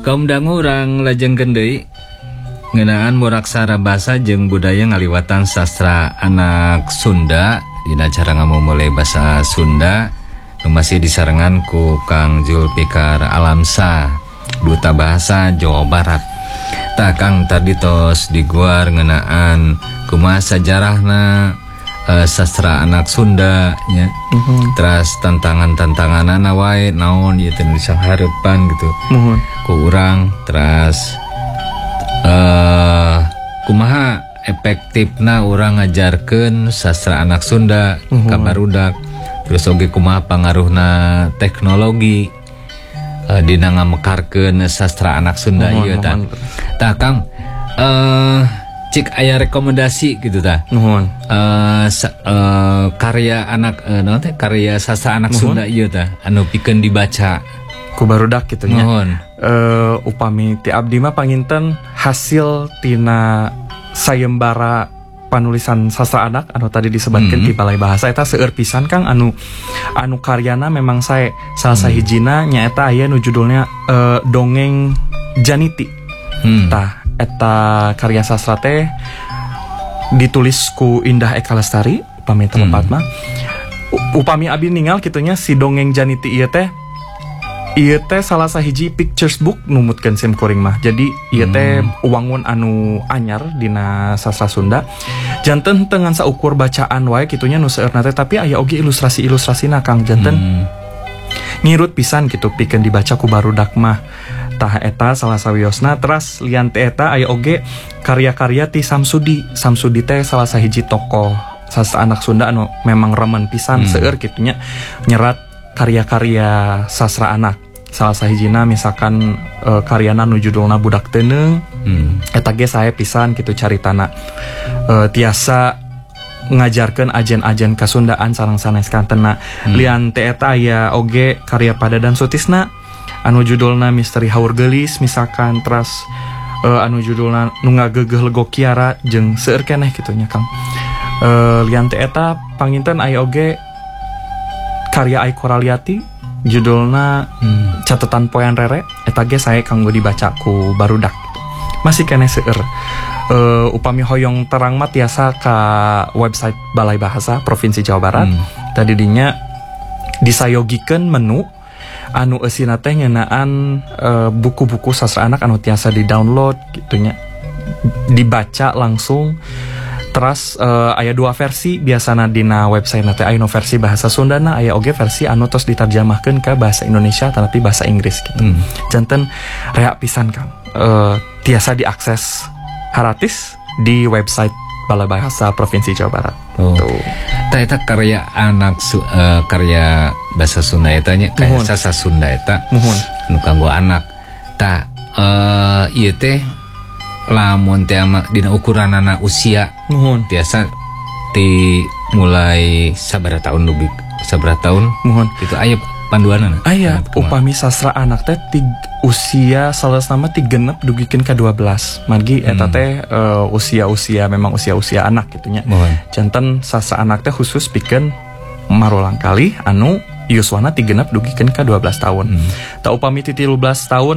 Kaum dangu urang lajengkeun deui ngeunaan muraksara basa jeung budaya ngaliwatan sastra anak Sunda dina cara ngamumule basa Sunda nu masih disarengan ku Kang Zulfikar Alamsa, Duta Bahasa Jawa Barat. Tah Kang tadi tos diguar ngeunaan kumaha sajarahna sastra anak Sunda nya. Terus tantangan-tantanganana wae naon ieu teh bisa harepan gitu. Ku urang terus kumaha efektifna urang ngajarkeun sastra anak Sunda ka barudak. Terus oge kumaha pangaruhna teknologi dina ngamekarkeun sastra anak Sunda ieu tah. Tah Kang cik aya rekomendasi gitu tah. Karya anak naon teh karya sastra anak Sunda ieu tah anu pikeun dibaca ku barudak kitu nya. Upami ti abdi mah panginten hasil tina sayembara panulisan sastra anak anu tadi disebutkeun di Balai Bahasa eta seueur pisan Kang anu karyana memang sae salah sahijina nyaeta aya nu judulnya Dongeng Janiti. Tah eta karya sastra teh ditulis ku Indah Eka Lestari upami tepat mah. Upami abi ningal kitunya si Dongeng Janiti ieu teh salah sahiji pictures book numutkeun sim kuring mah. Jadi ieu teh wangun anu anyar dina sastra Sunda. Janten teu ngan saukur bacaan wae kitunya nu seueurna teh tapi aya oge ilustrasi-ilustrasina Kang janten. Ngirut pisan gitu pikeun dibaca ku barudak mah. Tah eta salah sawiosna. Teras lian teh eta aya oge karya-karya ti Samsudi. Samsudi teh salah sahiji tokoh sastra anak Sunda anu memang remen pisan seueur kitunya nyerat karya-karya sastra anak. Salah sahijina misalkan karyana nu judulna Budak Teuneung. Eta ge sae pisan kitu caritana. Tiasa ngajarkeun ajen-ajen kasundaan sareng sanes kantena. Lian teh eta aya oge karya Padadan Sutisna anu judulna Misteri Haur Geulis misalkan. Terus anu judulna Nu Ngageugeuh Lego Kiara jeung seueur keneh kitu nya Kang. Lian teh eta panginten aya oge karya Ai Koraliati judulna Catatan Poean Rere. Eta ge sae kanggo dibaca ku barudak. Masih keneh seueur. Upami hoyong terang mah tiasa ka website Balai Bahasa Provinsi Jawa Barat. Tadi dinya disayogikeun menu anu eusina teh ngeunaan buku-buku sastra anak anu tiasa di-download gitunya. Dibaca langsung. Terus aya dua versi biasana dina website nate aya versi bahasa Sundana aya oge versi anu tos ditarjemahkeun ke bahasa Indonesia tapi bahasa Inggris gitu. Janten rea pisan Kang. Tiasa diakses gratis di website Balai Bahasa Provinsi Jawa Barat. Tah eta karya anak karya bahasa Sunda eta nya karya sastra Sunda eta nu kanggo anak. Tah ieu teh lamun teh dina ukuranana usia biasa ti mulai sabaraha tahun lebih sabaraha tahun itu aya panduanana aya upami sastra anak teh usia salasna teh 6 dugikeun ka 12 margi eta teh usia-usia memang usia-usia anak gitu nya. Janten sastra anak teh khusus pikeun marulang kali anu yuswana 6 dugikeun ka 12 tahun. Ta upami ti 13 tahun